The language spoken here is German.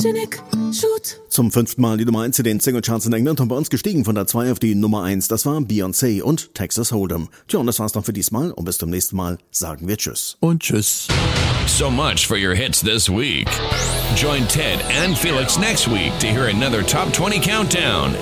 Zum 5. Mal die Nummer 1 in den Singlecharts in England und bei uns gestiegen von der 2 auf die Nummer 1. Das war Beyoncé und Texas Hold'em. Tja, und das war's dann für diesmal und bis zum nächsten Mal sagen wir Tschüss. Und Tschüss. So much for your hits this week. Join Ted and Felix next week to hear another Top 20 Countdown